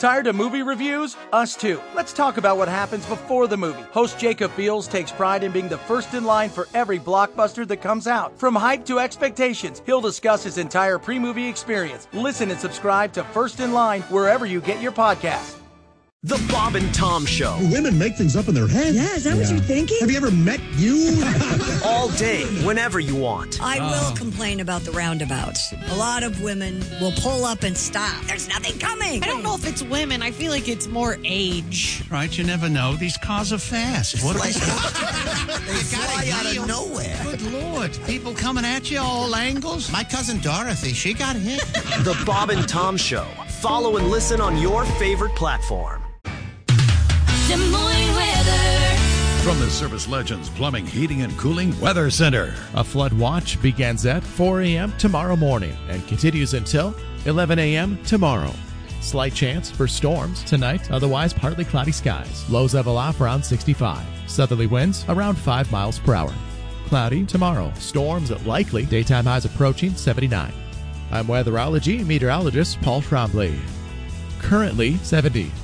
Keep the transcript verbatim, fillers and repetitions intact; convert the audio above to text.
Tired of movie reviews? Us too. Let's talk about what happens before the movie. Host Jacob Fields takes pride in being the first in line for every blockbuster that comes out. From hype to expectations, he'll discuss his entire pre-movie experience. Listen and subscribe to First in Line wherever you get your podcasts. The Bob and Tom Show. Women make things up in their heads. Yeah, is that yeah. what you're thinking? Have you ever met you? All day, whenever you want. I oh. will complain about the roundabouts. A lot of women will pull up and stop. There's nothing coming. I don't know if it's women. I feel like it's more age. Right, you never know. These cars are fast. What like, they fly out of nowhere. Good Lord. People coming at you all angles. My cousin Dorothy, she got hit. The Bob and Tom Show. Follow and listen on your favorite platform. Des Moines weather. From the Service Legends Plumbing, Heating, and Cooling Weather Center. A flood watch begins at four a.m. tomorrow morning and continues until eleven a.m. tomorrow. Slight chance for storms tonight, otherwise partly cloudy skies. Lows level off around sixty-five. Southerly winds around five miles per hour. Cloudy tomorrow. Storms likely. Daytime highs approaching seventy-nine. I'm weatherology meteorologist Paul Trombley. Currently seventy.